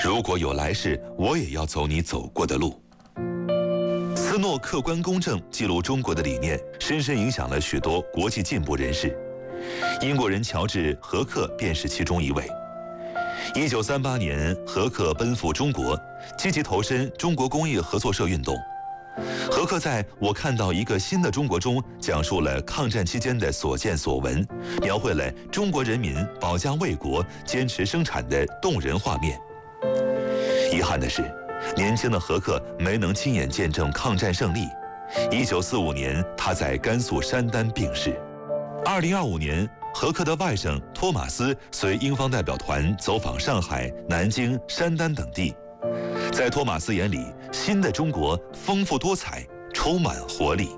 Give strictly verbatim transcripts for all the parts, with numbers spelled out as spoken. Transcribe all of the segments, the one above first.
如果有来世，我也要走你走过的路。斯诺客观公正记录中国的理念，深深影响了许多国际进步人士。英国人乔治·何克便是其中一位。一九三八年，何克奔赴中国，积极投身中国工业合作社运动。何克在我看到一个新的中国中，讲述了抗战期间的所见所闻，描绘了中国人民保家卫国、坚持生产的动人画面。遗憾的是，年轻的何克没能亲眼见证抗战胜利。一九四五年，他在甘肃山丹病逝。二零二五年，何克的外甥托马斯随英方代表团走访上海、南京、山丹等地。在托马斯眼里，新的中国丰富多彩，充满活力。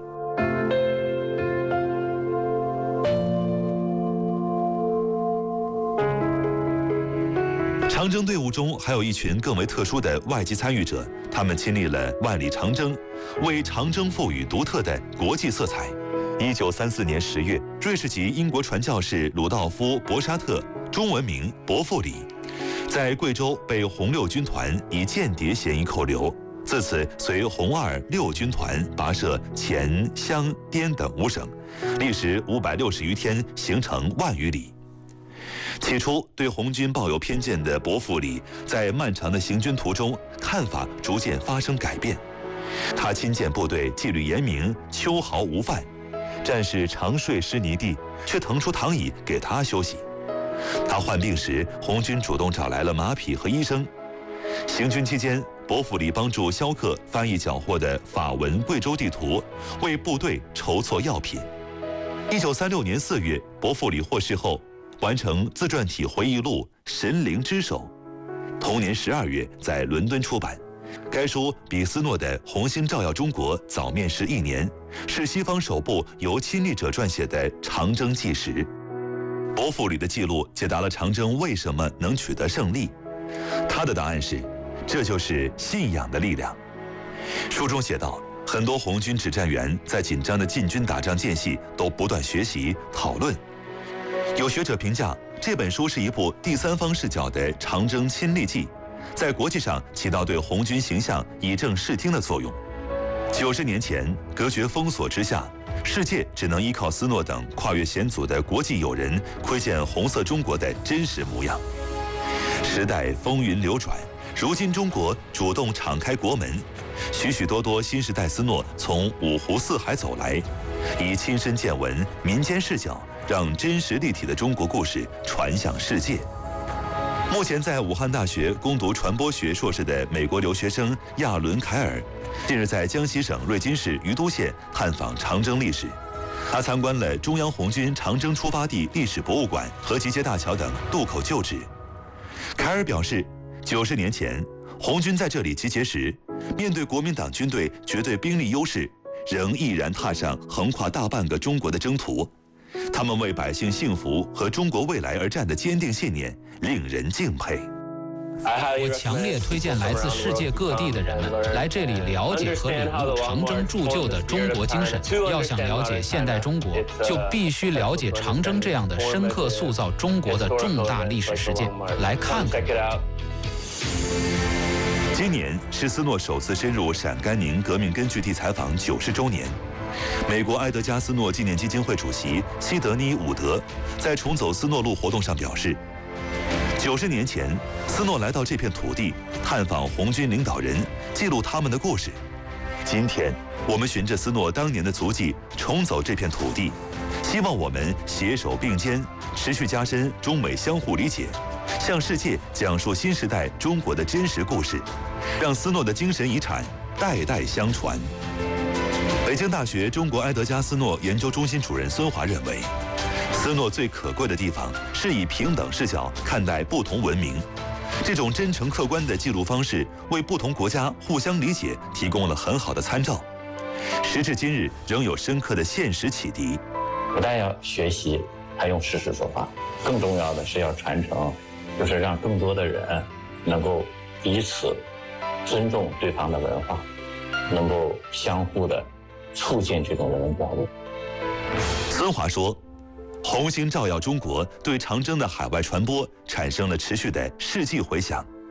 长征队伍中还有一群更为特殊的外籍参与者，他们亲历了万里长征，为长征赋予独特的国际色彩。一九三四年十月，瑞士籍英国传教士鲁道夫·博沙特，中文名伯父里，在贵州被红六军团以间谍嫌疑扣留，自此随红二六军团跋涉黔、湘、滇等五省，历时五百六十余天，行程万余里。起初对红军抱有偏见的伯父里，在漫长的行军途中，看法逐渐发生改变。他亲见部队纪律严明，秋毫无犯，战士常睡湿泥地，却腾出躺椅给他休息。他患病时，红军主动找来了马匹和医生。行军期间，伯父里帮助萧克翻译缴获的法文贵州地图，为部队筹措药品。一九三六年四月，伯父里获释后，完成自传体回忆录《神灵之手》，同年十二月在伦敦出版。该书比斯诺的《红星照耀中国》早面世一年，是西方首部由亲历者撰写的长征纪实。伯父里的记录解答了长征为什么能取得胜利。他的答案是，这就是信仰的力量。书中写道，很多红军指战员在紧张的进军打仗间隙都不断学习讨论。有学者评价，这本书是一部第三方视角的长征亲历记，在国际上起到对红军形象以正视听的作用。九十年前，隔绝封锁之下，世界只能依靠斯诺等跨越险阻的国际友人，窥见红色中国的真实模样。时代风云流转，如今中国主动敞开国门，许许多多新时代斯诺从五湖四海走来，以亲身见闻、民间视角，让真实立体的中国故事传向世界。目前在武汉大学攻读传播学硕士的美国留学生亚伦·凯尔，近日在江西省瑞金市于都县探访长征历史。他参观了中央红军长征出发地历史博物馆和集结大桥等渡口旧址。凯尔表示，九十年前红军在这里集结时，面对国民党军队绝对兵力优势，仍毅然踏上横跨大半个中国的征途。他们为百姓幸福和中国未来而战的坚定信念令人敬佩。 我强烈推荐来自世界各地的人们来这里了解和领悟长征铸就的中国精神。要想了解现代中国，就必须了解长征这样的深刻塑造中国的重大历史事件。来看看。 今年是斯诺首次深入陕甘宁革命根据地采访九十周年。美国埃德加·斯诺纪念基金会主席西德尼·伍德在重走斯诺路活动上表示，九十年前，斯诺来到这片土地，探访红军领导人，记录他们的故事。今天，我们循着斯诺当年的足迹，重走这片土地，希望我们携手并肩，持续加深中美相互理解，向世界讲述新时代中国的真实故事，让斯诺的精神遗产代代相传。北京大学中国埃德加·斯诺研究中心主任孙华认为，斯诺最可贵的地方是以平等视角看待不同文明，这种真诚客观的记录方式为不同国家互相理解提供了很好的参照，时至今日仍有深刻的现实启迪。 不但要学习，还用事实说话，更重要的是要传承，就是让更多的人能够彼此尊重对方的文化，能够相互的促进这种人文交流。 孙华说，红星照耀中国对长征的海外传播产生了持续的世纪回响。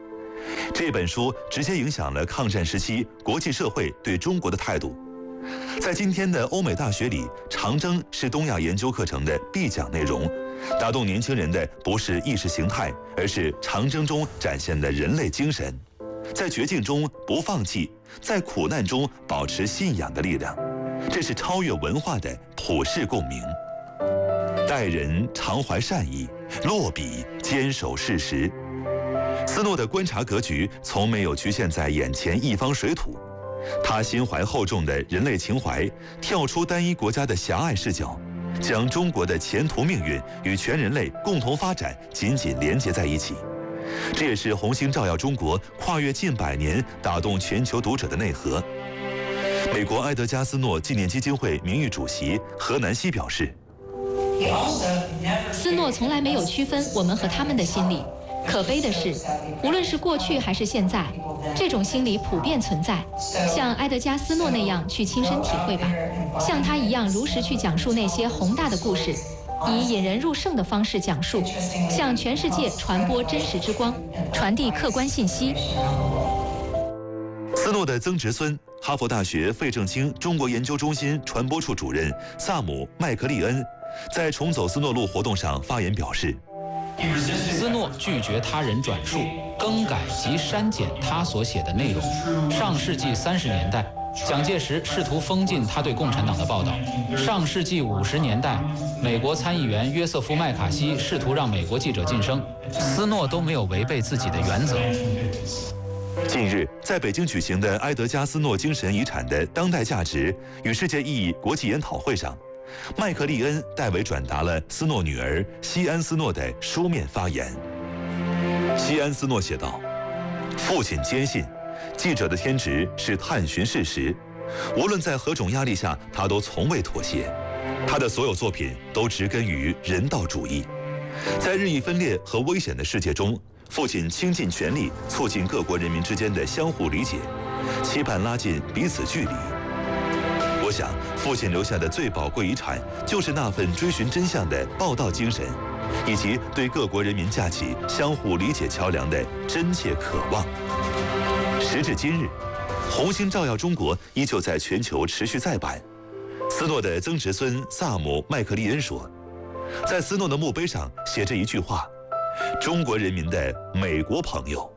这本书直接影响了抗战时期国际社会对中国的态度。在今天的欧美大学里，长征是东亚研究课程的必讲内容。打动年轻人的不是意识形态，而是长征中展现的人类精神，在绝境中不放弃，在苦难中保持信仰的力量。这是超越文化的普世共鸣。待人常怀善意，落笔坚守事实。斯诺的观察格局从没有局限在眼前一方水土，他心怀厚重的人类情怀，跳出单一国家的狭隘视角，将中国的前途命运与全人类共同发展紧紧连结在一起。这也是红星照耀中国跨越近百年打动全球读者的内核。美国埃德加斯诺纪念基金会名誉主席何南希表示， 斯诺从来没有区分我们和他们的心理。可悲的是，无论是过去还是现在，这种心理普遍存在。像埃德加斯诺那样去亲身体会吧，像他一样如实去讲述那些宏大的故事，以引人入胜的方式讲述，向全世界传播真实之光，传递客观信息。 斯诺的曾侄孙，哈佛大学费正清中国研究中心传播处主任萨姆·麦克利恩在重走斯诺路活动上发言表示， 斯诺拒绝他人转述、更改及删减他所写的内容。上世纪三十年代，蒋介石试图封禁他对共产党的报道；上世纪五十年代，美国参议员约瑟夫·麦卡锡试图让美国记者晋升，斯诺都没有违背自己的原则。 近日，在北京举行的埃德加斯诺精神遗产的当代价值与世界意义国际研讨会上，麦克利恩代为转达了斯诺女儿西安斯诺的书面发言。西安斯诺写道：“父亲坚信，记者的天职是探寻事实，无论在何种压力下，他都从未妥协。他的所有作品都植根于人道主义。在日益分裂和危险的世界中，父亲倾尽全力促进各国人民之间的相互理解，期盼拉近彼此距离。我想，父亲留下的最宝贵遗产，就是那份追寻真相的报道精神，以及对各国人民架起相互理解桥梁的真切渴望。时至今日，红星照耀中国依旧在全球持续再版。斯诺的曾侄孙萨姆·麦克利恩说，在斯诺的墓碑上写着一句话：中国人民的美国朋友。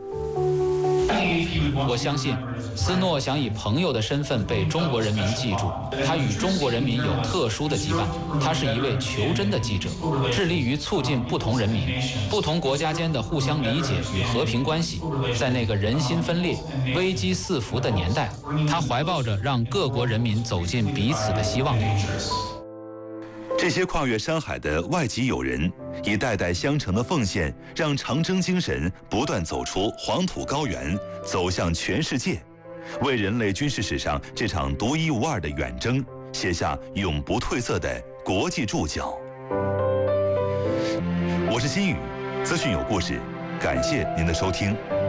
我相信，斯诺想以朋友的身份被中国人民记住。他与中国人民有特殊的羁绊。他是一位求真的记者，致力于促进不同人民、不同国家间的互相理解与和平关系。在那个人心分裂、危机四伏的年代，他怀抱着让各国人民走进彼此的希望。 这些跨越山海的外籍友人，以代代相承的奉献，让长征精神不断走出黄土高原，走向全世界，为人类军事史上这场独一无二的远征写下永不褪色的国际注脚。我是金宇，资讯有故事，感谢您的收听。